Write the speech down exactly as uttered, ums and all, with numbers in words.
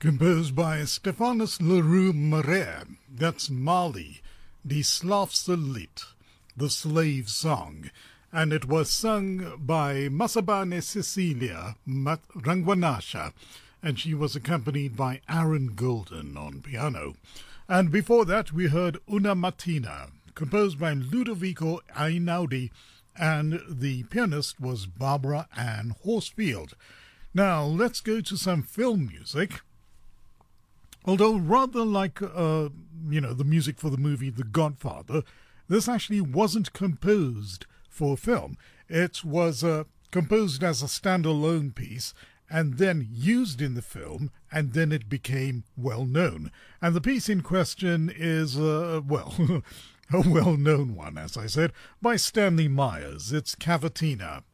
Composed by Stephanus Leroux Marais. That's Mali, Die Slaafse Lied, the Slave Song. And it was sung by Masabane Cecilia Mat- Rangwanasha, and she was accompanied by Aaron Golden on piano. And before that, we heard Una Mattina, composed by Ludovico Einaudi, and the pianist was Barbara Ann Horsfield. Now, let's go to some film music. Although rather like, uh, you know, the music for the movie The Godfather, this actually wasn't composed for film. It was uh, composed as a standalone piece and then used in the film, and then it became well known. And the piece in question is, uh, well, a well-known one, as I said, by Stanley Myers. It's Cavatina.